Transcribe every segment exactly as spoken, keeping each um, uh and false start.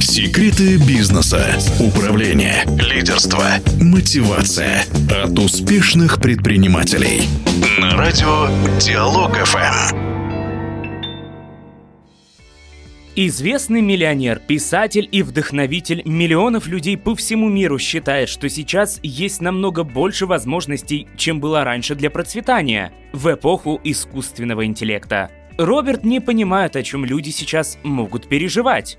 Секреты бизнеса, управления, лидерства, мотивация от успешных предпринимателей. На радио Диалог эф эм. Известный миллионер, писатель и вдохновитель миллионов людей по всему миру считает, что сейчас есть намного больше возможностей, чем было раньше для процветания в эпоху искусственного интеллекта. Роберт не понимает, о чем люди сейчас могут переживать.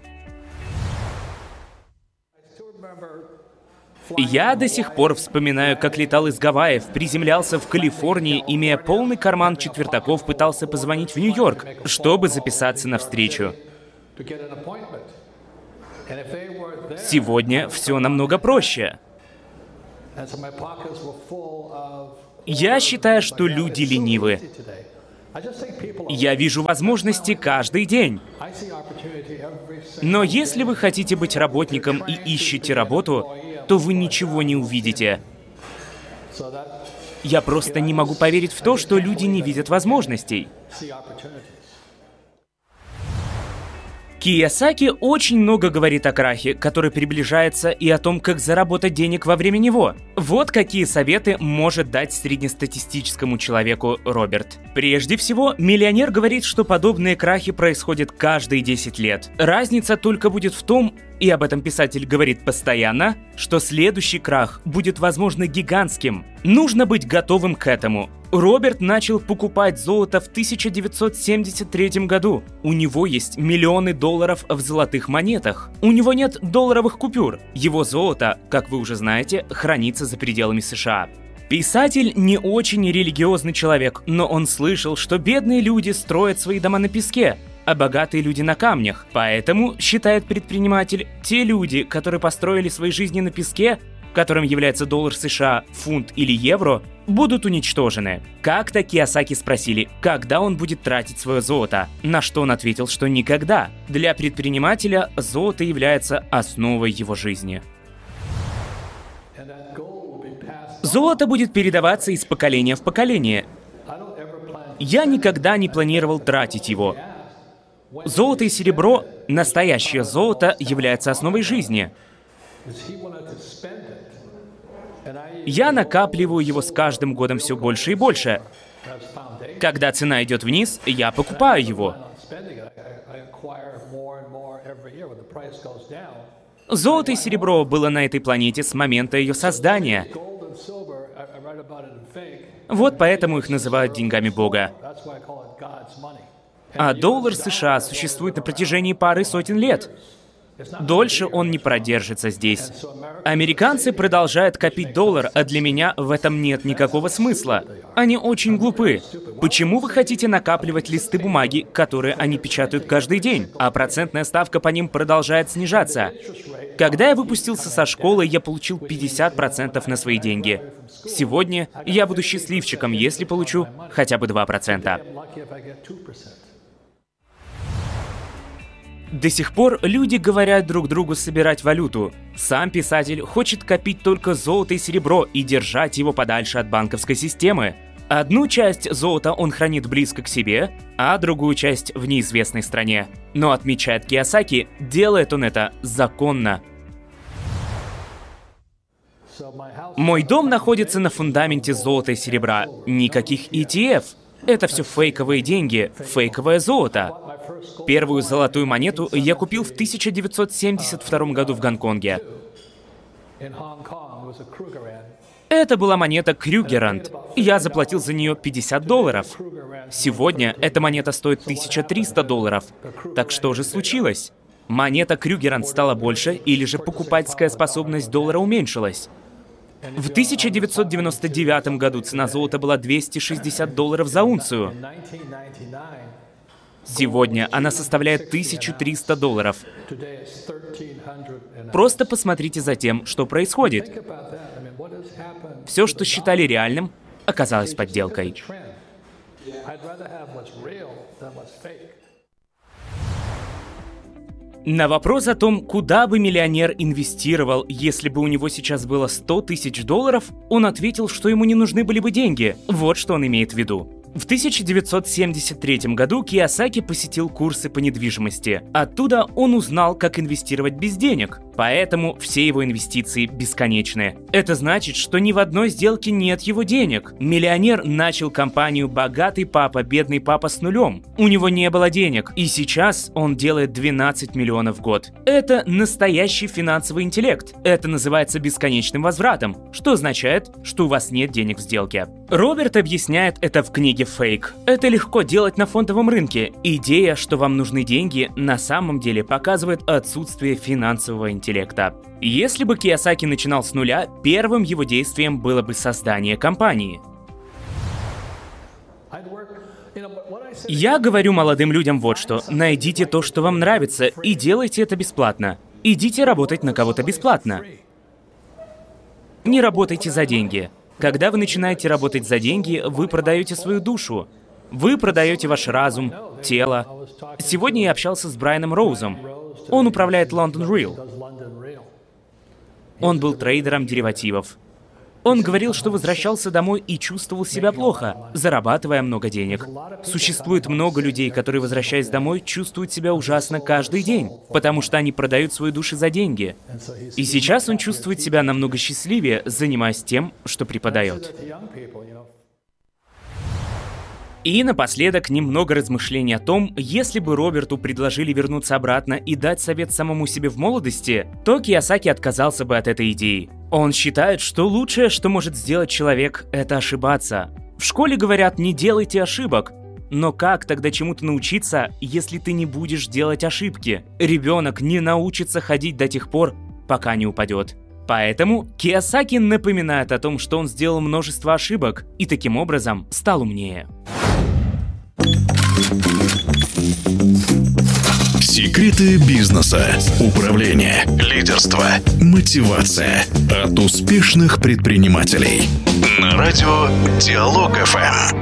Я до сих пор вспоминаю, как летал из Гавайев, приземлялся в Калифорнии, имея полный карман четвертаков, пытался позвонить в Нью-Йорк, чтобы записаться на встречу. Сегодня все намного проще. Я считаю, что люди ленивы. Я вижу возможности каждый день. Но если вы хотите быть работником и ищете работу, то вы ничего не увидите. Я просто не могу поверить в то, что люди не видят возможностей. Кийосаки очень много говорит о крахе, который приближается, и о том, как заработать денег во время него. Вот какие советы может дать среднестатистическому человеку Роберт. Прежде всего, миллионер говорит, что подобные крахи происходят каждые десять лет. Разница только будет в том, и об этом писатель говорит постоянно, что следующий крах будет, возможно, гигантским. Нужно быть готовым к этому. Роберт начал покупать золото в тысяча девятьсот семьдесят третьем году. У него есть миллионы долларов в золотых монетах. У него нет долларовых купюр. Его золото, как вы уже знаете, хранится за пределами США. Писатель не очень религиозный человек, но он слышал, что бедные люди строят свои дома на песке, а богатые люди на камнях. Поэтому, считает предприниматель, те люди, которые построили свои жизни на песке, которым является доллар США, фунт или евро, будут уничтожены. Как-то Кийосаки спросили, когда он будет тратить свое золото, на что он ответил, что никогда. Для предпринимателя золото является основой его жизни. Золото будет передаваться из поколения в поколение. Я никогда не планировал тратить его. Золото и серебро, настоящее золото, является основой жизни. Я накапливаю его с каждым годом все больше и больше. Когда цена идет вниз, я покупаю его. Золото и серебро было на этой планете с момента ее создания. Вот поэтому их называют деньгами Бога. А доллар США существует на протяжении пары сотен лет. Дольше он не продержится здесь. Американцы продолжают копить доллар, а для меня в этом нет никакого смысла. Они очень глупы. Почему вы хотите накапливать листы бумаги, которые они печатают каждый день, а процентная ставка по ним продолжает снижаться? Когда я выпустился со школы, я получил пятьдесят процентов на свои деньги. Сегодня я буду счастливчиком, если получу хотя бы два процента. До сих пор люди говорят друг другу собирать валюту. Сам писатель хочет копить только золото и серебро и держать его подальше от банковской системы. Одну часть золота он хранит близко к себе, а другую часть в неизвестной стране. Но, отмечает Кийосаки, делает он это законно. Мой дом находится на фундаменте золота и серебра. Никаких и ти эф. Это все фейковые деньги, фейковое золото. Первую золотую монету я купил в тысяча девятьсот семьдесят втором году в Гонконге. Это была монета Крюгерранд. Я заплатил за нее пятьдесят долларов. Сегодня эта монета стоит тысяча триста долларов. Так что же случилось? Монета Крюгерранд стала больше, или же покупательская способность доллара уменьшилась? В тысяча девятьсот девяносто девятом году цена золота была двести шестьдесят долларов за унцию. Сегодня она составляет тысячу триста долларов. Просто посмотрите за тем, что происходит. Все, что считали реальным, оказалось подделкой. На вопрос о том, куда бы миллионер инвестировал, если бы у него сейчас было сто тысяч долларов, он ответил, что ему не нужны были бы деньги. Вот что он имеет в виду. В тысяча девятьсот семьдесят третьем году Кийосаки посетил курсы по недвижимости. Оттуда он узнал, как инвестировать без денег. Поэтому все его инвестиции бесконечны. Это значит, что ни в одной сделке нет его денег. Миллионер начал компанию «Богатый папа, бедный папа» с нулем. У него не было денег, и сейчас он делает двенадцать миллионов в год. Это настоящий финансовый интеллект. Это называется бесконечным возвратом, что означает, что у вас нет денег в сделке. Роберт объясняет это в книге «Фейк». Это легко делать на фондовом рынке. Идея, что вам нужны деньги, на самом деле показывает отсутствие финансового интеллекта. Если бы Кийосаки начинал с нуля, первым его действием было бы создание компании. Я говорю молодым людям вот что: найдите то, что вам нравится, и делайте это бесплатно. Идите работать на кого-то бесплатно. Не работайте за деньги. Когда вы начинаете работать за деньги, вы продаете свою душу. Вы продаете ваш разум, тело. Сегодня я общался с Брайаном Роузом. Он управляет London Real. Он был трейдером деривативов. Он говорил, что возвращался домой и чувствовал себя плохо, зарабатывая много денег. Существует много людей, которые, возвращаясь домой, чувствуют себя ужасно каждый день, потому что они продают свои души за деньги. И сейчас он чувствует себя намного счастливее, занимаясь тем, что преподает. И напоследок немного размышлений о том, если бы Роберту предложили вернуться обратно и дать совет самому себе в молодости, то Кийосаки отказался бы от этой идеи. Он считает, что лучшее, что может сделать человек, это ошибаться. В школе говорят: не делайте ошибок. Но как тогда чему-то научиться, если ты не будешь делать ошибки? Ребенок не научится ходить до тех пор, пока не упадет. Поэтому Кийосаки напоминает о том, что он сделал множество ошибок и таким образом стал умнее. Секреты бизнеса, управления, лидерства, мотивация от успешных предпринимателей. На радио Диалог эф эм.